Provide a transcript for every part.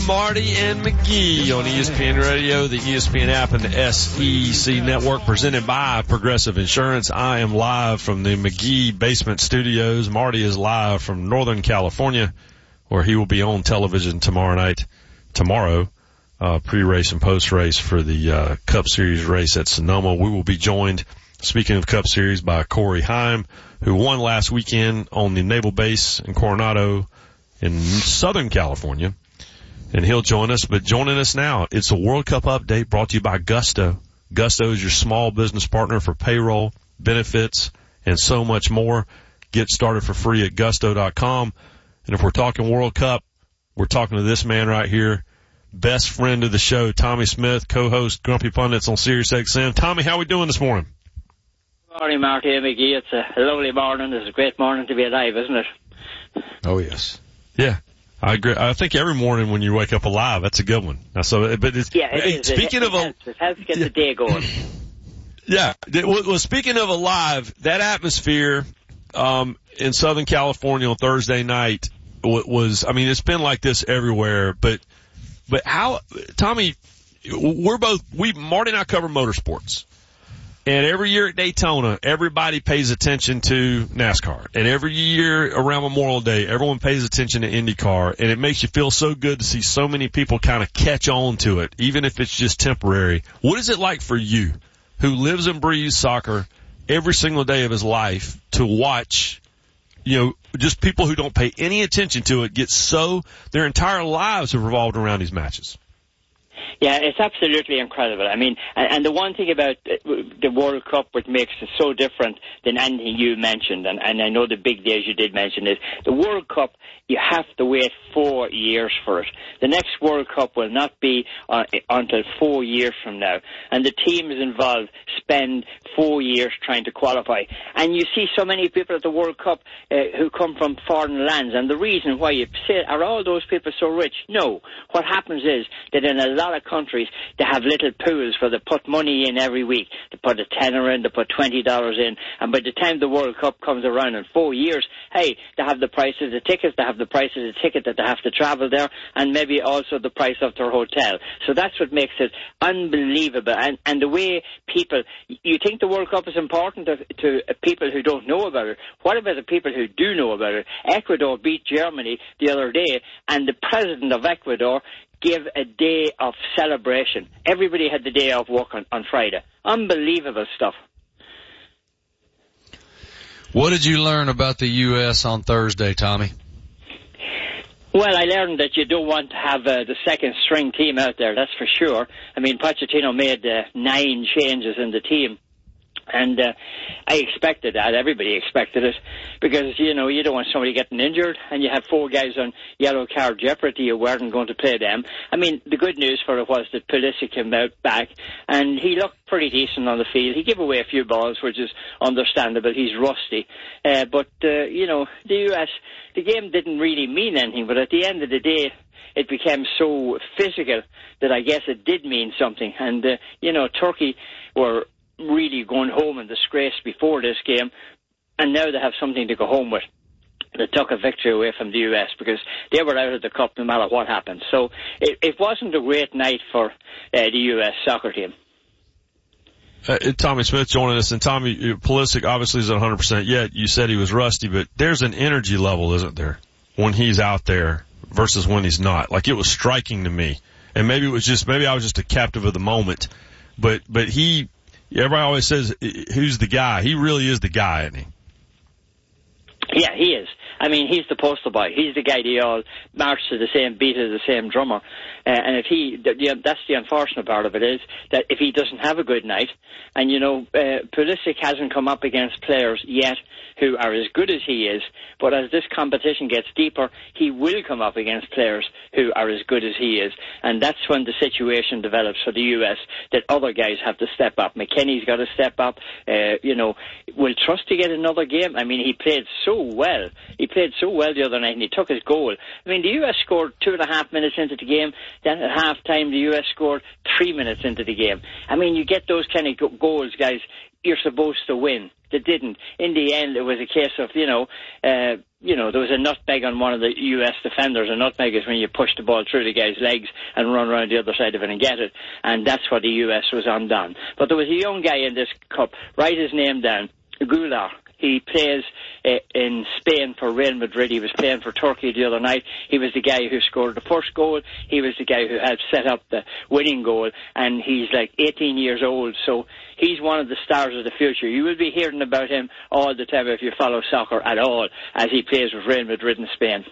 Marty and McGee on ESPN Radio, the ESPN app, and the SEC Network, presented by Progressive Insurance. I am live from the McGee Basement Studios. Marty is live from Northern California, where he will be on television tomorrow, pre-race and post-race for the Cup Series race at Sonoma. We will be joined, speaking of Cup Series, by Corey Heim, who won last weekend on the Naval Base in Coronado in Southern California. And he'll join us, but joining us now, it's a World Cup update brought to you by Gusto. Gusto is your small business partner for payroll, benefits, and so much more. Get started for free at gusto.com. And if we're talking World Cup, we're talking to this man right here, best friend of the show, Tommy Smith, co-host Grumpy Pundits on SiriusXM. Tommy, how are we doing this morning? Good morning, Marty and McGee. It's a lovely morning. It's a great morning to be alive, isn't it? Oh, yes. Yeah. I agree. I think every morning when you wake up alive, that's a good one. So, but it's, yeah, it is. Speaking of it helps get the day going. Yeah. Well, speaking of alive, that atmosphere in Southern California on Thursday night was. I mean, it's been like this everywhere. But how, Tommy? Marty and I cover motorsports. And every year at Daytona, everybody pays attention to NASCAR. And every year around Memorial Day, everyone pays attention to IndyCar. And it makes you feel so good to see so many people kind of catch on to it, even if it's just temporary. What is it like for you, who lives and breathes soccer every single day of his life, to watch, just people who don't pay any attention to it their entire lives have revolved around these matches? Yeah, it's absolutely incredible. I mean, and the one thing about the World Cup which makes it so different than anything you mentioned, and I know the big days you did mention, is the World Cup, you have to wait 4 years for it. The next World Cup will not be until 4 years from now. And the teams involved spend 4 years trying to qualify. And you see so many people at the World Cup who come from foreign lands. And the reason why you say, are all those people so rich? No. What happens is that in a lot of countries, they have little pools where they put money in every week. They put a tenner in, they put $20 in, and by the time the World Cup comes around in 4 years, hey, they have the price of the tickets, they have the price of the ticket that they have to travel there, and maybe also the price of their hotel. So that's what makes it unbelievable. And the way people, you think the World Cup is important to people who don't know about it. What about the people who do know about it? Ecuador beat Germany the other day, and the president of Ecuador give a day of celebration. Everybody had the day off work on Friday. Unbelievable stuff. What did you learn about the U.S. on Thursday, Tommy? Well, I learned that you don't want to have the second string team out there, that's for sure. I mean, Pochettino made 9 changes in the team. And I expected that. Everybody expected it. Because, you don't want somebody getting injured, and you have 4 guys on yellow card jeopardy. You weren't going to play them. I mean, the good news for it was that Pulisic came out back, and he looked pretty decent on the field. He gave away a few balls, which is understandable. He's rusty. But the U.S., the game didn't really mean anything, but at the end of the day, it became so physical that I guess it did mean something. And, Turkey were really going home in disgrace before this game, and now they have something to go home with. They took a victory away from the US because they were out of the cup no matter what happened. So it wasn't a great night for the US soccer team. Tommy Smith joining us, and Tommy, Pulisic obviously isn't 100% yet. You said he was rusty, but there's an energy level, isn't there, when he's out there versus when he's not? Like, it was striking to me, and maybe I was just a captive of the moment, but everybody always says, who's the guy? He really is the guy, isn't he? Yeah, he is. I mean, he's the poster boy. He's the guy they all march to the same beat as the same drummer. And if that's the unfortunate part of it, is that if he doesn't have a good night, and Pulisic hasn't come up against players yet who are as good as he is, but as this competition gets deeper, he will come up against players who are as good as he is. And that's when the situation develops for the US, that other guys have to step up. McKennie's got to step up. Will Trusty get another game? I mean, he played so well. He played so well the other night, and he took his goal. I mean, the US scored 2.5 minutes into the game. Then at half-time, the US scored 3 minutes into the game. I mean, you get those kind of goals, guys, you're supposed to win. they didn't. In the end, it was a case of, there was a nutmeg on one of the U.S. defenders. A nutmeg is when you push the ball through the guy's legs and run around the other side of it and get it. And that's what the U.S. was undone. But there was a young guy in this cup, write his name down, Goulart. He plays in Spain for Real Madrid. He was playing for Turkey the other night. He was the guy who scored the first goal. He was the guy who helped set up the winning goal. And he's like 18 years old. So he's one of the stars of the future. You will be hearing about him all the time if you follow soccer at all, as he plays with Real Madrid in Spain.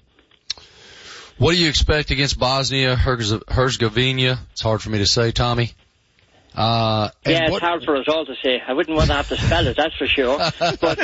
What do you expect against Bosnia-Herzegovina? It's hard for me to say, Tommy. It's hard for us all to say. I wouldn't want to have to spell it, that's for sure. But,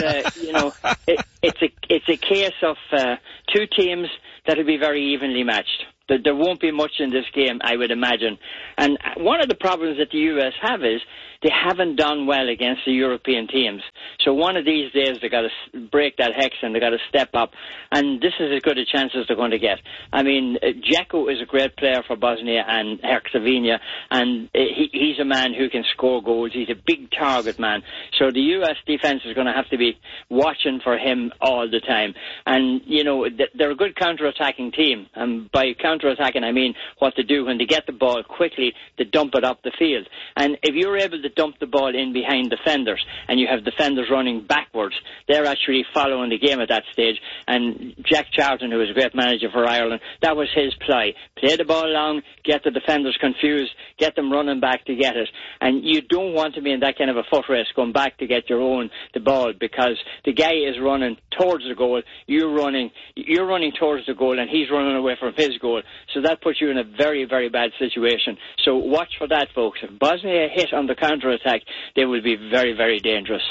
it's a case of two teams that will be very evenly matched. There won't be much in this game, I would imagine. And one of the problems that the US have is they haven't done well against the European teams. So one of these days they got to break that hex and they got to step up. And this is as good a chance as they're going to get. I mean, Dzeko is a great player for Bosnia and Herzegovina, and he's a man who can score goals. He's a big target man. So the US defense is going to have to be watching for him all the time. And, they're a good counter-attacking team. And by counter-attacking, I mean what they do when they get the ball quickly, they dump it up the field. And if you're able to dump the ball in behind defenders and you have defenders running backwards, they're actually following the game at that stage. And Jack Charlton, who was a great manager for Ireland, that was his ply. Play the ball long, get the defenders confused, get them running back to get it. And you don't want to be in that kind of a foot race going back to get the ball, because the guy is running towards the goal, you're running towards the goal, and he's running away from his goal. So that puts you in a very, very bad situation. So watch for that, folks. If Bosnia hit on the counter-attack, they will be very, very dangerous.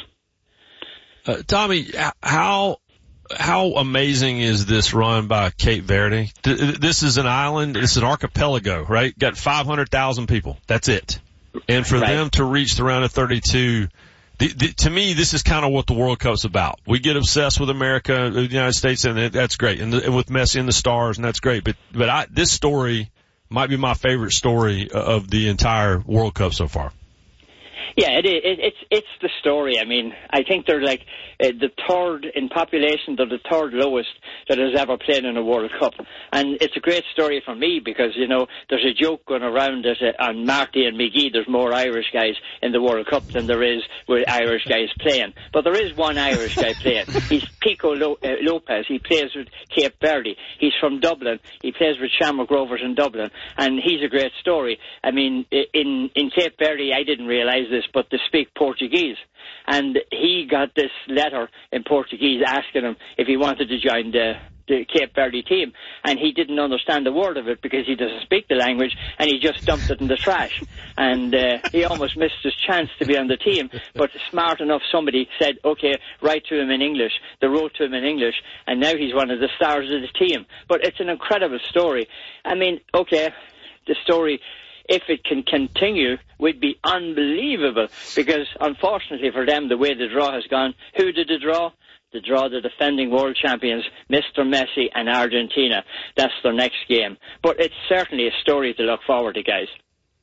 Tommy, how amazing is this run by Cape Verde? This is an island. It's an archipelago, right? Got 500,000 people. That's it. And for them to reach the round of 32, to me, this is kind of what the World Cup's about. We get obsessed with America, the United States, and that's great. And with Messi and the stars, and that's great. But this story might be my favorite story of the entire World Cup so far. Yeah, it is. It's the story. I mean, I think they're like the third in population. They're the third lowest that has ever played in a World Cup, and it's a great story for me because there's a joke going around that on Marty and McGee there's more Irish guys in the World Cup than there is with Irish guys playing. But there is one Irish guy playing. He's Pico Lopez. He plays with Cape Verde. He's from Dublin. He plays with Shamrock Rovers in Dublin, and he's a great story. I mean, in Cape Verde, I didn't realise this, but they speak Portuguese. And he got this letter in Portuguese asking him if he wanted to join the Cape Verde team. And he didn't understand a word of it because he doesn't speak the language, and he just dumped it in the trash. And he almost missed his chance to be on the team. But smart enough, somebody said, okay, write to him in English. They wrote to him in English, and now he's one of the stars of the team. But it's an incredible story. I mean, okay, the story, if it can continue, would be unbelievable, because unfortunately for them, the way the draw has gone, who did the draw? The draw, the defending world champions, Mr. Messi and Argentina. That's their next game. But it's certainly a story to look forward to, guys.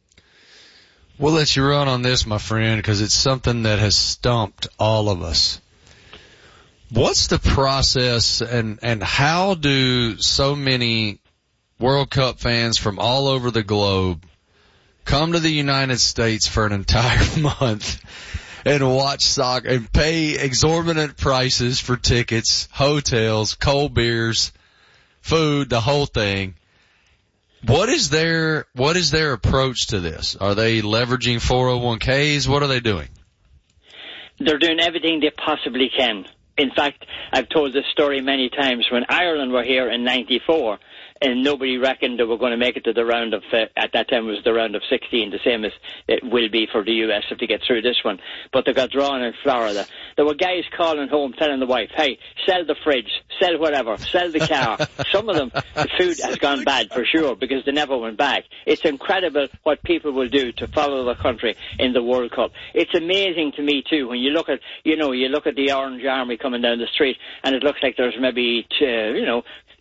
We'll let you run on this, my friend, because it's something that has stumped all of us. What's the process, and how do so many World Cup fans from all over the globe come to the United States for an entire month and watch soccer and pay exorbitant prices for tickets, hotels, cold beers, food, the whole thing? What is their approach to this? Are they leveraging 401ks? What are they doing? They're doing everything they possibly can. In fact, I've told this story many times. When Ireland were here in '94, and nobody reckoned they were going to make it to the round of, at that time it was the round of 16, the same as it will be for the US if they get through this one. But they got drawn in Florida. There were guys calling home telling the wife, hey, sell the fridge, sell whatever, sell the car. Some of them, the food has gone bad for sure because they never went back. It's incredible what people will do to follow the country in the World Cup. It's amazing to me too when you look at, you look at the Orange Army coming down the street and it looks like there's maybe,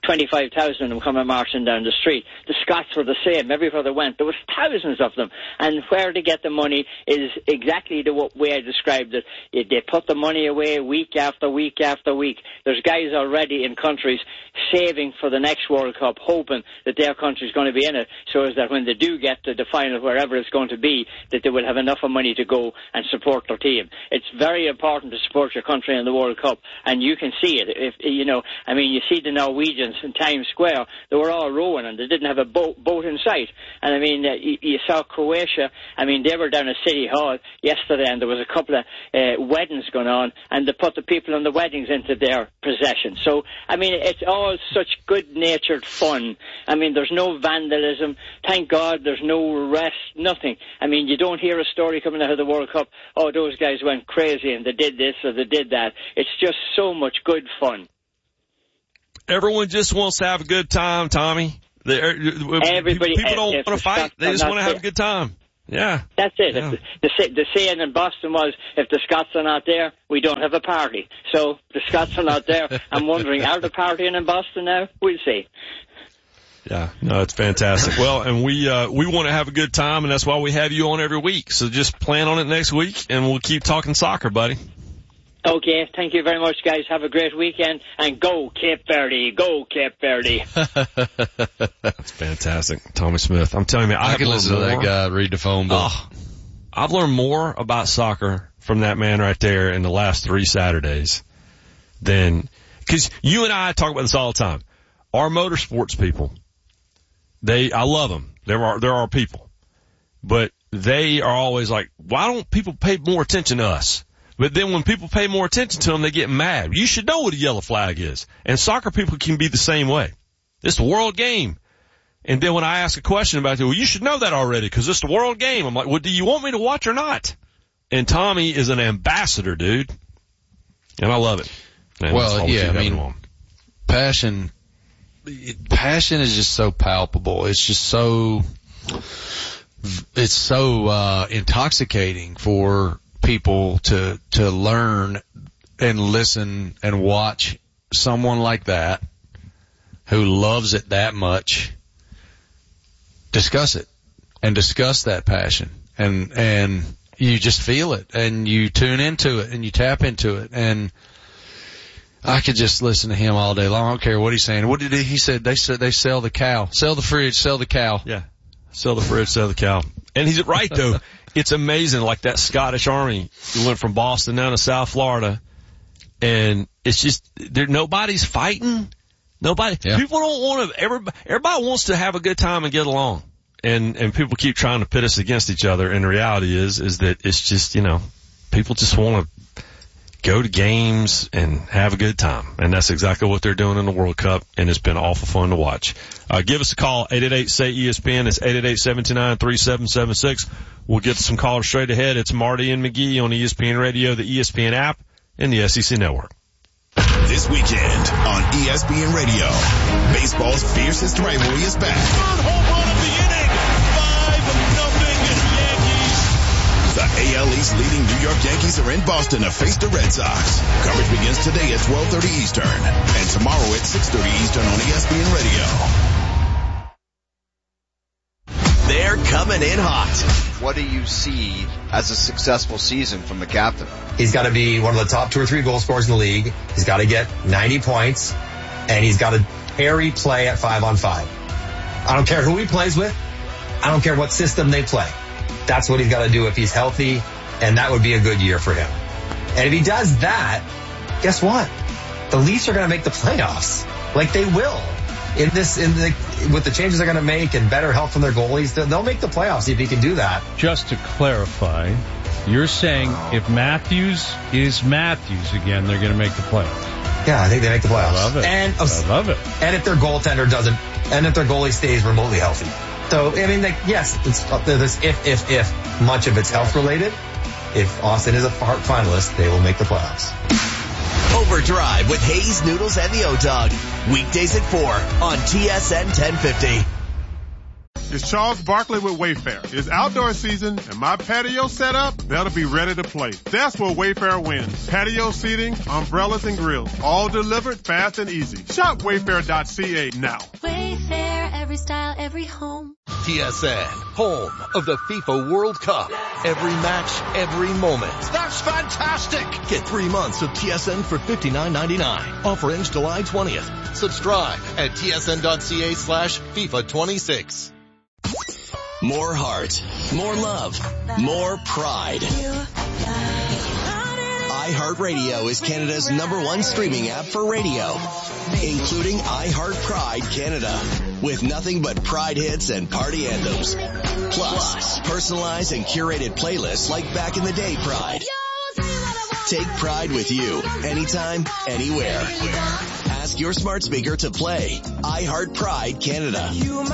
25,000 of them coming marching down the street. The Scots were the same. Everywhere they went, there was thousands of them. And where they get the money is exactly the way I described it. They put the money away week after week after week. There's guys already in countries saving for the next World Cup, hoping that their country's going to be in it, so as that when they do get to the final, wherever it's going to be, that they will have enough of money to go and support their team. It's very important to support your country in the World Cup, and you can see it. If you know, I mean, you see the Norwegians in Times Square, they were all rowing and they didn't have a boat in sight. And I mean, you saw Croatia, I mean, they were down at City Hall yesterday and there was a couple of weddings going on, and they put the people on the weddings into their possession. So, I mean, it's all such good-natured fun. I mean, there's no vandalism. Thank God there's no arrest, nothing. I mean, you don't hear a story coming out of the World Cup, oh, those guys went crazy and they did this or they did that. It's just so much good fun. Everyone just wants to have a good time, Tommy. Everybody, people don't want to fight. They just want to have a good time. Yeah. That's it. Yeah. The saying in Boston was, if the Scots are not there, we don't have a party. So the Scots are not there. I'm wondering, are they partying in Boston now? We'll see. Yeah, no, it's fantastic. Well, and we want to have a good time, and that's why we have you on every week. So just plan on it next week, and we'll keep talking soccer, buddy. Okay, thank you very much, guys. Have a great weekend, and go Cape Verde. Go Cape Verde. That's fantastic. Tommy Smith. I'm telling you, I can listen to that guy read the phone book. Oh, I've learned more about soccer from that man right there in the last 3 Saturdays than, because you and I talk about this all the time. Our motorsports people, I love them. They're our people. But they are always like, why don't people pay more attention to us? But then when people pay more attention to them, they get mad. You should know what a yellow flag is. And soccer people can be the same way. It's the world game. And then when I ask a question about it, well, you should know that already because it's the world game. I'm like, well, do you want me to watch or not? And Tommy is an ambassador, dude. And I love it. And well, yeah, I mean, passion is just so palpable. It's just so intoxicating for people to learn and listen and watch someone like that who loves it that much discuss it and discuss that passion, and you just feel it and you tune into it and you tap into it. And I could just listen to him all day long. I don't care what he's saying. What did he said? They sell the cow, sell the fridge, sell the cow. Yeah, sell the fridge, sell the cow. And he's right though. It's amazing, like that Scottish Army who went from Boston down to South Florida, and it's just nobody's fighting. Nobody. Yeah. People don't want to. Everybody wants to have a good time and get along, and people keep trying to pit us against each other. And the reality is that it's just, you know, people just want to go to games and have a good time, and that's exactly what they're doing in the World Cup. And it's been awful fun to watch. Give us a call, 888-SAY-ESPN. It's 888-729-3776. We'll get some callers straight ahead. It's Marty and McGee on ESPN Radio, the ESPN app, and the SEC Network. This weekend on ESPN Radio, baseball's fiercest rivalry is back. Third home run of the inning, 5-0 Yankees. The AL East leading New York Yankees are in Boston to face the Red Sox. Coverage begins today at 12:30 Eastern and tomorrow at 6:30 Eastern on ESPN Radio. They're coming in hot. What do you see as a successful season from the captain? He's got to be one of the top 2 or 3 goal scorers in the league. He's got to get 90 points, and he's got to carry play at 5-on-5. I don't care who he plays with. I don't care what system they play. That's what he's got to do if he's healthy, and that would be a good year for him. And if he does that, guess what? The Leafs are going to make the playoffs. Like they will. With the changes they're going to make and better help from their goalies, they'll make the playoffs if he can do that. Just to clarify, you're saying if Matthews is Matthews again, they're going to make the playoffs. Yeah, I think they make the playoffs. I love it. I love it. And if their goaltender doesn't, and if their goalie stays remotely healthy. So, I mean, yes, there's if much of it's health related. If Austin is a finalist, they will make the playoffs. Overdrive with Hayes, Noodles, and the O-Dog. Weekdays at 4 on TSN 1050. it's Charles Barkley with Wayfair. It's outdoor season, and my patio setup, that'll be ready to play. That's where Wayfair wins. Patio seating, umbrellas, and grills, all delivered fast and easy. Shop Wayfair.ca now. Wayfair, every style, every home. TSN, home of the FIFA World Cup. Every match, every moment. That's fantastic! Get 3 months of TSN for $59.99. Offer ends July 20th. Subscribe at tsn.ca/FIFA26. More heart, more love, more pride. iHeartRadio is Canada's #1 streaming app for radio, including iHeart Pride Canada, with nothing but Pride hits and party anthems. Plus, personalized and curated playlists like Back in the Day Pride. Take Pride with you, anytime, anywhere. Ask your smart speaker to play iHeart Pride Canada.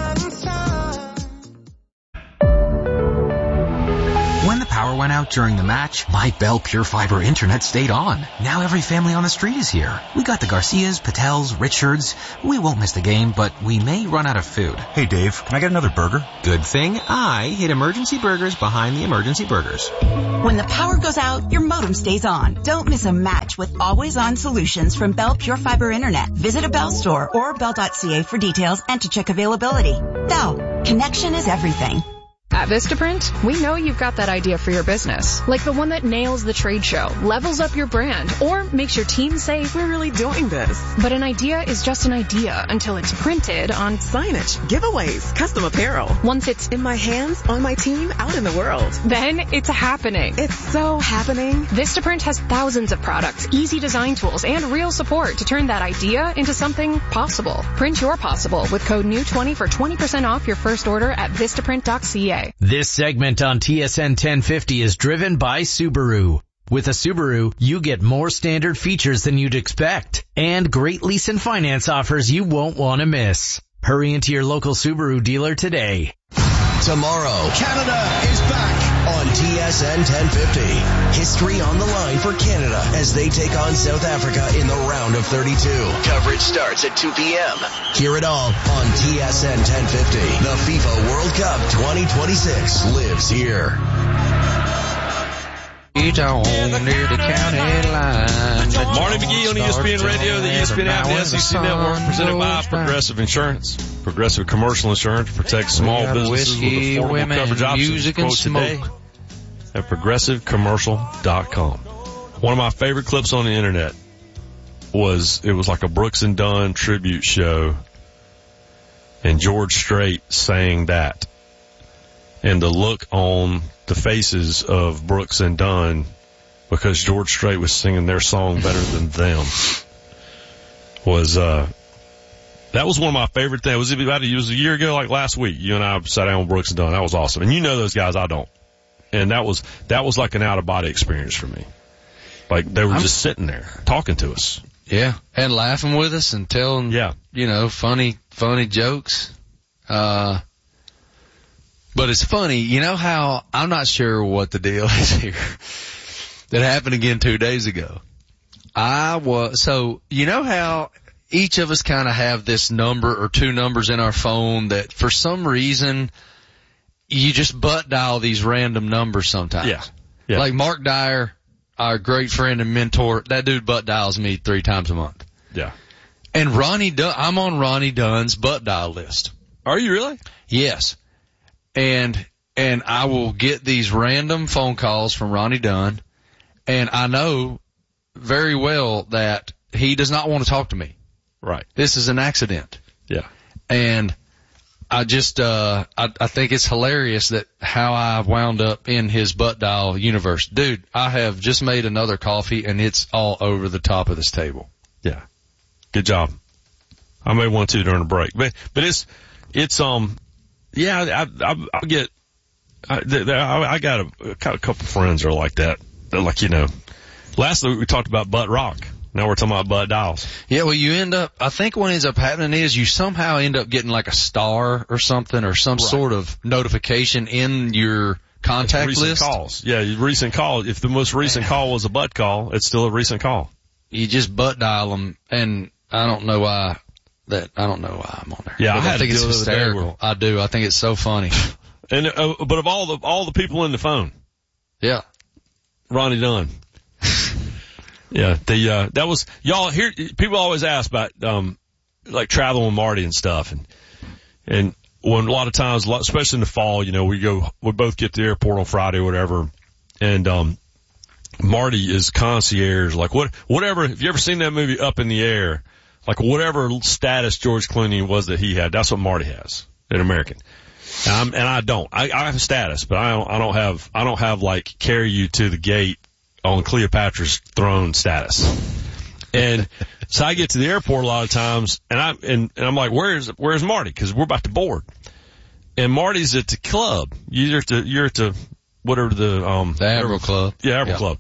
When the power went out during the match, my Bell Pure Fiber internet stayed on. Now every family on the street is here. We got the Garcias, Patels, Richards. We won't miss the game, but we may run out of food. Hey Dave, can I get another burger? Good thing I hid Emergency Burgers behind the Emergency Burgers. When the power goes out, your modem stays on. Don't miss a match with always-on solutions from Bell Pure Fiber Internet. Visit a Bell store or bell.ca for details and to check availability. Bell, connection is everything. At Vistaprint, we know you've got that idea for your business, like the one that nails the trade show, levels up your brand, or makes your team say, we're really doing this. But an idea is just an idea until it's printed on signage, giveaways, custom apparel. Once it's in my hands, on my team, out in the world. Then it's happening. It's so happening. Vistaprint has thousands of products, easy design tools, and real support to turn that idea into something possible. Print your possible with code NEW20 for 20% off your first order at Vistaprint.ca. This segment on TSN 1050 is driven by Subaru. With a Subaru, you get more standard features than you'd expect, and great lease and finance offers you won't want to miss. Hurry into your local Subaru dealer today. Tomorrow, Canada is back on TSN 1050. History on the line for Canada as they take on South Africa in the round of 32. Coverage starts at 2 p.m. Hear it all on TSN 1050. The FIFA World Cup 2026 lives here. It's on near the county line. Marty McGee on ESPN Radio, the ESPN app, the SEC Network, presented by Progressive Insurance. Progressive Commercial Insurance protects small businesses with affordable coverage options. Music and today smoke. At ProgressiveCommercial.com. One of my favorite clips on the internet was like a Brooks and Dunn tribute show, and George Strait sang that, and the look on the faces of Brooks and Dunn, because George Strait was singing their song better than them, was that was one of my favorite things. It was a year ago, like last week. You and I sat down with Brooks and Dunn. That was awesome. And you know those guys, I don't. And that was like an out of body experience for me. Like they were just sitting there talking to us. Yeah, and laughing with us and telling funny jokes. But it's funny, you know how, I'm not sure what the deal is here. That happened again 2 days ago. So you know how each of us kind of have this number or two numbers in our phone that for some reason you just butt dial these random numbers sometimes. Yeah. Like Mark Dyer, our great friend and mentor, that dude butt dials me 3 times a month. Yeah. And Ronnie Dunn, I'm on Ronnie Dunn's butt dial list. Are you really? Yes. And I will get these random phone calls from Ronnie Dunn, and I know very well that he does not want to talk to me. Right. This is an accident. Yeah. And I just, I think it's hilarious that how I wound up in his butt dial universe. Dude, I have just made another coffee and it's all over the top of this table. Yeah. Good job. I made one too during the break, but it's yeah, I got a couple friends that are like that. They're like, last week we talked about butt rock. Now we're talking about butt dials. Yeah, well, you end up, I think what ends up happening is you somehow end up getting like a star or something or some sort of notification in your contact recent list. Calls. Yeah, recent call. If the most recent call was a butt call, it's still a recent call. You just butt dial them, and I don't know why that I don't know why I'm on there. Yeah, I think it's hysterical. I do. I think it's so funny. And but of all the people in the phone, yeah, Ronnie Dunn. Yeah, that was y'all here. People always ask about like traveling with Marty and stuff, and when a lot of times, especially in the fall, we both get to the airport on Friday or whatever, and Marty is concierge, like whatever. Have you ever seen that movie Up in the Air? Like whatever status George Clooney was that he had, that's what Marty has, an American. And I don't. I have a status, but I don't have like carry you to the gate on Cleopatra's throne status. And so I get to the airport a lot of times, and I'm like, where's Marty? Because we're about to board, and Marty's at the club. You're at the whatever the Admiral Club. Yeah, Admiral Club.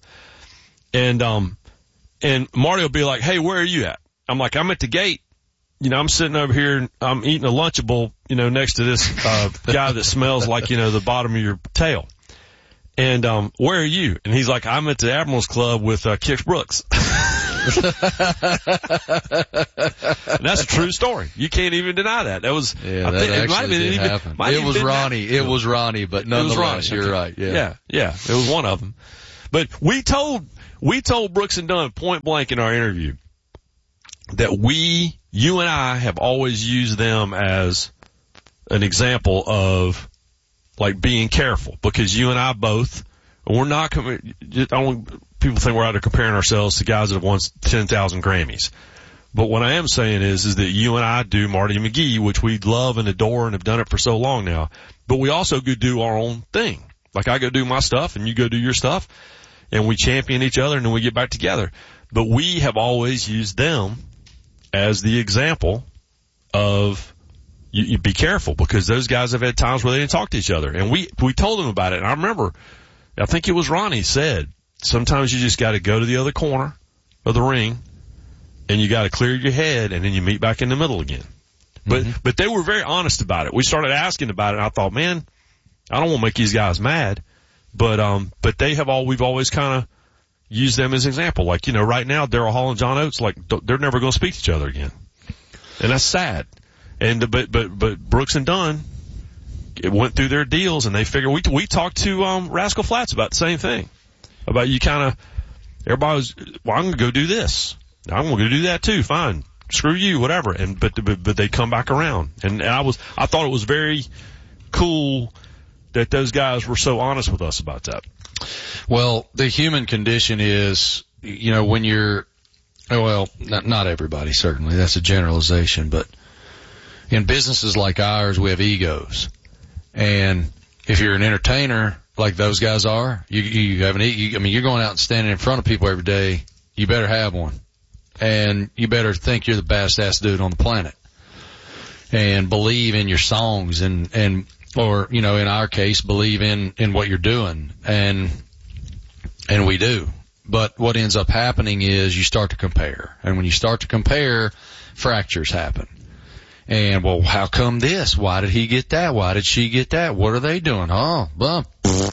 And Marty will be like, hey, where are you at? I'm like, I'm at the gate. I'm sitting over here, I'm eating a Lunchable, next to this, guy that smells like, the bottom of your tail. And, where are you? And he's like, I'm at the Admiral's Club with, Kix Brooks. And that's a true story. You can't even deny that. That was, that actually happened. It was Ronnie, but nonetheless, you're right. Yeah. Yeah. It was one of them. But we told Brooks and Dunn point blank in our interview that you and I have always used them as an example of like being careful, because you and I both, we're not, I don't want people think we're out there comparing ourselves to guys that have won 10,000 Grammys. But what I am saying is that you and I do Marty McGee, which we love and adore and have done it for so long now, but we also go do our own thing. Like I go do my stuff and you go do your stuff, and we champion each other and then we get back together. But we have always used them as the example of you be careful, because those guys have had times where they didn't talk to each other. And we told them about it. And I remember, I think it was Ronnie said, sometimes you just got to go to the other corner of the ring and you got to clear your head and then you meet back in the middle again. But they were very honest about it. We started asking about it and I thought, man, I don't want to make these guys mad, but we've always kind of used them as an example. Like, right now, Daryl Hall and John Oates, like, they're never going to speak to each other again. And that's sad. And, but Brooks and Dunn, it went through their deals and they figured, we talked to, Rascal Flatts about the same thing. About you everybody was, well, I'm going to go do this. I'm going to go do that too. Fine. Screw you, whatever. But they come back around. And I thought it was very cool that those guys were so honest with us about that. Well, the human condition is, when you're, not everybody, certainly. That's a generalization, but in businesses like ours, we have egos. And if you're an entertainer like those guys are, you have you're going out and standing in front of people every day. You better have one. And you better think you're the baddest dude on the planet. And believe in your songs or, in our case, believe in what you're doing. And we do. But what ends up happening is you start to compare. And when you start to compare, fractures happen. And, well, how come this? Why did he get that? Why did she get that? What are they doing? Oh, bump.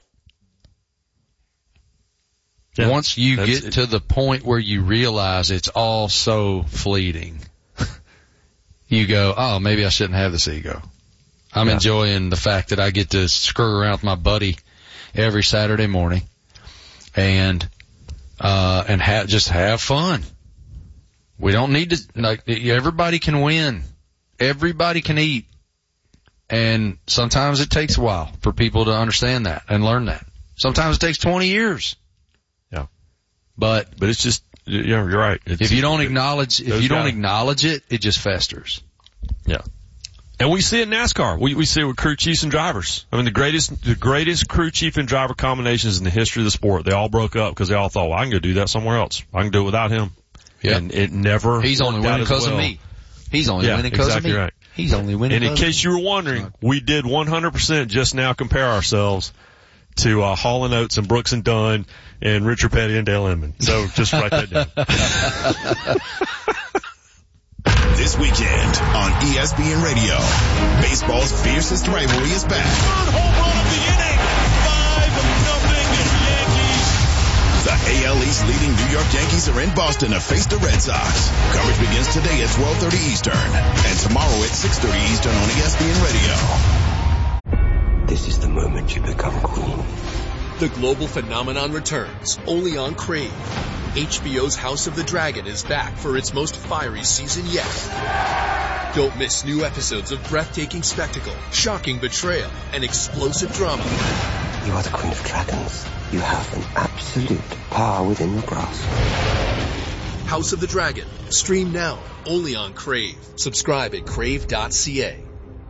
Yeah, once you get to the point where you realize it's all so fleeting, you go, oh, maybe I shouldn't have this ego. I'm enjoying the fact that I get to screw around with my buddy every Saturday morning and just have fun. We don't need to, everybody can win. Everybody can eat. And sometimes it takes a while for people to understand that and learn that. Sometimes it takes 20 years. Yeah. But it's just, you're right. If you don't acknowledge it, it just festers. Yeah. And we see it in NASCAR. We see it with crew chiefs and drivers. I mean, the greatest crew chief and driver combinations in the history of the sport. They all broke up because they all thought, well, I can go do that somewhere else. I can do it without him. Yeah. And it never. He's only winning because of me. He's only winning because of me. Right. He's only winning. And in case you were wondering, we did 100% just now compare ourselves to Hall and Oates and Brooks and Dunn and Richard Petty and Dale Inman. So just write that down. This weekend on ESPN Radio, baseball's fiercest rivalry is back. Third home run of the inning. 5-0 Yankees. The AL East leading New York Yankees are in Boston to face the Red Sox. Coverage begins today at 12:30 Eastern and tomorrow at 6:30 Eastern on ESPN Radio. This is the moment you become queen. The global phenomenon returns only on Crave. HBO's House of the Dragon is back for its most fiery season yet. Don't miss new episodes of breathtaking spectacle, shocking betrayal, and explosive drama. You are the Queen of Dragons. You have an absolute power within your grasp. House of the Dragon. Stream now, only on Crave. Subscribe at crave.ca.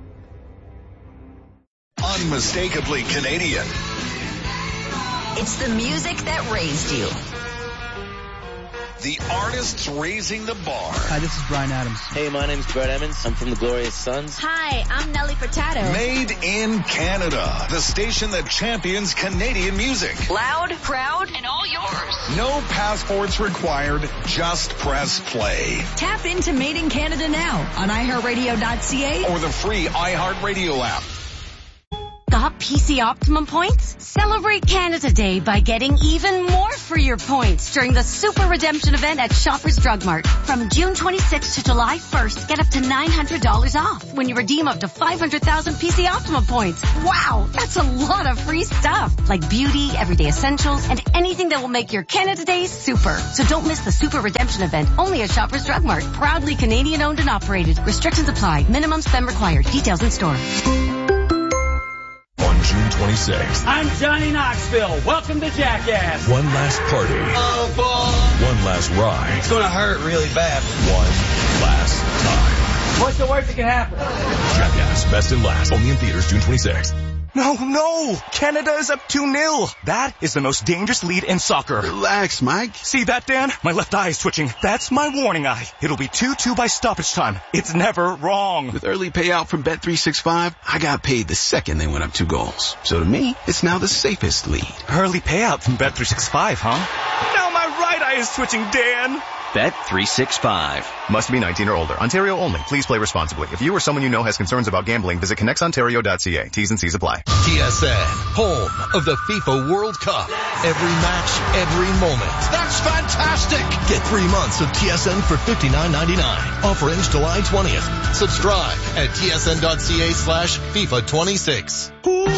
Unmistakably Canadian. It's the music that raised you. The artists raising the bar. Hi, this is Bryan Adams. Hey, my name's Brett Emmons. I'm from the Glorious Sons. Hi, I'm Nelly Furtado. Made in Canada. The station that champions Canadian music. Loud, proud, and all yours. No passports required. Just press play. Tap into Made in Canada now on iHeartRadio.ca or the free iHeartRadio app. Got PC Optimum points? Celebrate Canada Day by getting even more for your points during the Super Redemption event at Shoppers Drug Mart. From June 26th to July 1st, get up to $900 off when you redeem up to 500,000 PC Optimum points. Wow, that's a lot of free stuff. Like beauty, everyday essentials, and anything that will make your Canada Day super. So don't miss the Super Redemption event only at Shoppers Drug Mart. Proudly Canadian owned and operated. Restrictions apply. Minimum spend required. Details in store. June 26th. I'm Johnny Knoxville. Welcome to Jackass. One last party. Oh, boy. One last ride. It's going to hurt really bad. One last time. What's the worst that can happen? Jackass, best and last. Only in theaters June 26th. No! Canada is up 2-0. That is the most dangerous lead in soccer. Relax, Mike. See that, Dan? My left eye is twitching. That's my warning eye. It'll be 2-2 by stoppage time. It's never wrong. With early payout from Bet365, I got paid the second they went up 2 goals. So to me, it's now the safest lead. Early payout from Bet365, huh? Now my right eye is twitching, Dan. Bet365. Must be 19 or older. Ontario only. Please play responsibly. If you or someone you know has concerns about gambling, visit connectsontario.ca. T's and C's apply. TSN, home of the FIFA World Cup. Every match, every moment. That's fantastic! Get 3 months of TSN for $59.99. Offer ends July 20th. Subscribe at tsn.ca/FIFA26.